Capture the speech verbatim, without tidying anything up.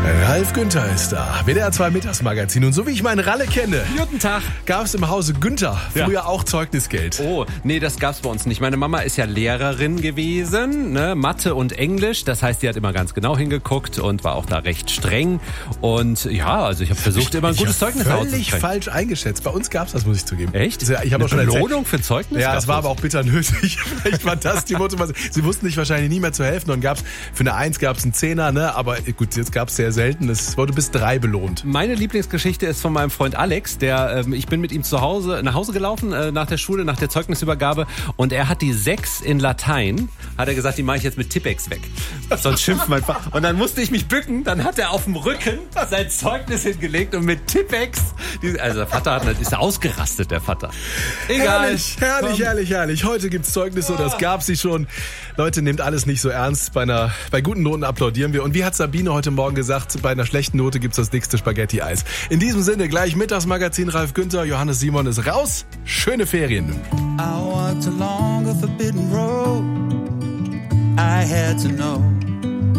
Ralf Günther ist da, W D R zwei Mittagsmagazin. Und so wie ich meinen Ralle kenne, Guten Tag. gab es im Hause Günther früher Ja. auch Zeugnisgeld. Oh, nee, das gab's bei uns nicht. Meine Mama ist ja Lehrerin gewesen, ne? Mathe und Englisch. Das heißt, die hat immer ganz genau hingeguckt und war auch da recht streng. Und ja, also ich habe versucht, immer ein gutes Ich hab Zeugnis völlig auszusprechen. falsch eingeschätzt. Bei uns gab es das, muss ich zugeben. Echt? Ich habe Eine auch schon erzählt. Belohnung für Zeugnis? Ja, Gab's es war das? aber auch bitter nötig. Vielleicht war das die Motivation. Sie wussten sich wahrscheinlich nie mehr zu helfen. Und gab's für eine Eins gab es einen Zehner, ne? Aber gut, jetzt gab es sehr selten. Es wurde bis drei belohnt. Meine Lieblingsgeschichte ist von meinem Freund Alex, der, ähm, ich bin mit ihm zu Hause, nach Hause gelaufen, äh, nach der Schule, nach der Zeugnisübergabe, und er hat die sechs in Latein, hat er gesagt, die mache ich jetzt mit Tippex weg. Sonst schimpft mein Vater. Und dann musste ich mich bücken, dann hat er auf dem Rücken sein Zeugnis hingelegt und mit Tippex, die, also der Vater hat, ist ausgerastet, der Vater. Egal. Herrlich, herrlich, Komm. herrlich, herrlich. Heute gibt's Zeugnisse und das gab sie schon. Leute, nehmt alles nicht so ernst. Bei einer, bei guten Noten applaudieren wir. Und wie hat Sabine heute Morgen gesagt, bei einer schlechten Note gibt's das dickste Spaghetti-Eis. In diesem Sinne gleich Mittagsmagazin Ralf Günther, Johannes Simon ist raus. Schöne Ferien. I walked along a forbidden road. I had to know.